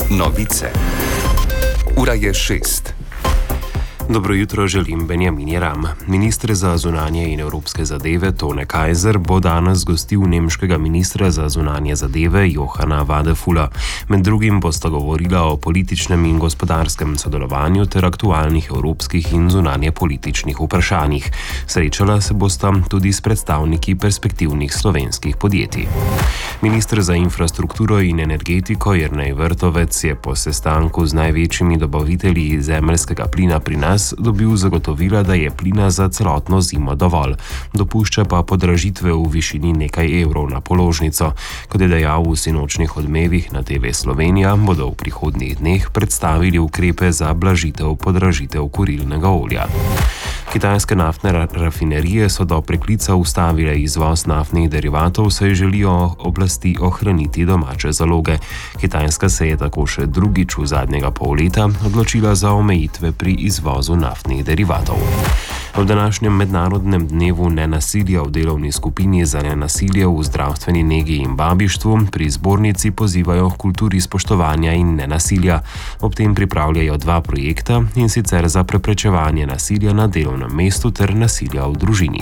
Novice. Ura je 6. Dobro jutro želim Benjamin Jeram. Minister za zunanje in evropske zadeve Tone Kajzer bo danes gostil nemškega ministra za zunanje zadeve Johana Vadefula. Med drugim bosta govorila o političnem in gospodarskem sodelovanju ter aktualnih evropskih in zunanje političnih vprašanjih. Srečala se bosta tudi s predstavniki perspektivnih slovenskih podjetij. Minister za infrastrukturo in energetiko Jernej Vrtovec je po sestanku z največjimi dobavitelji zemeljskega plina pri nas dobil zagotovila, da je plina za celotno zimo dovolj. Dopušča pa podražitve v višini nekaj evrov na položnico. Kot je dejal v sinočnih Odmevih na TV Slovenija, bodo v prihodnjih dneh predstavili ukrepe za blažitev podražitev kurilnega olja. Kitajske naftne rafinerije so do preklica ustavile izvoz naftnih derivatov, saj želijo oblasti ohraniti domače zaloge. Kitajska se je tako še drugič v zadnjega pol leta odločila za omejitve pri izvozu naftnih derivatov. V današnjem mednarodnem dnevu nenasilja v delovni skupini za nenasilje v zdravstveni negi in babištvu pri zbornici pozivajo k kulturi spoštovanja in nenasilja. Ob tem pripravljajo 2 projekta, in sicer za preprečevanje nasilja na delovnem mestu ter nasilja v družini.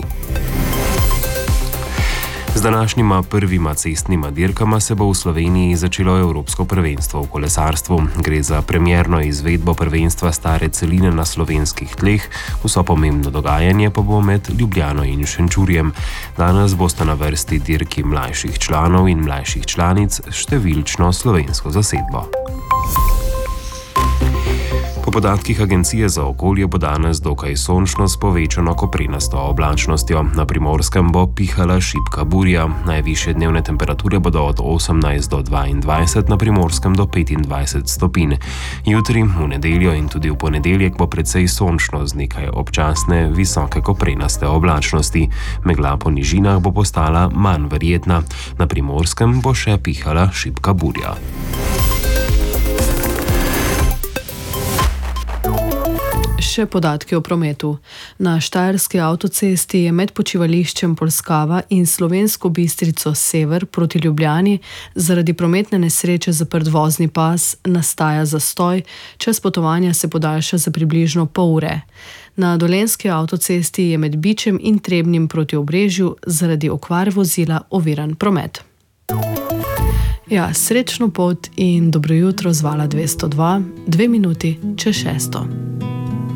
Z današnjima prvima cestnima dirkama se bo v Sloveniji začelo Evropsko prvenstvo v kolesarstvu. Gre za premierno izvedbo prvenstva stare celine na slovenskih tleh, vso pomembno dogajanje pa bo med Ljubljano in Šenčurjem. Danes bosta na vrsti dirki mlajših članov in mlajših članic s številčno slovensko zasedbo. Po podatkih Agencije za okolje bo danes dokaj sončno s povečano koprenasto oblačnostjo. Na Primorskem bo pihala šibka burja. Najvišje dnevne temperature bodo od 18 do 22, na Primorskem do 25 stopinj. Jutri, v nedeljo in tudi v ponedeljek bo precej sončno z nekaj občasne visoke koprenaste oblačnosti. Megla po nižinah bo postala manj verjetna. Na Primorskem bo še pihala šibka burja. Še podatki o prometu. Na Štajerski avtocesti je med počivališčem Polskava in Slovensko Bistrico sever proti Ljubljani zaradi prometne nesreče zaprt vozni pas, nastaja zastoj, čas potovanja se podaljša za približno pol ure. Na Dolenjski avtocesti je med Bičem in Trebnjem proti Obrežju zaradi okvare vozila oviran promet. Ja, srečno pot in dobro jutro z Vala 202, 2 minuti čez 6.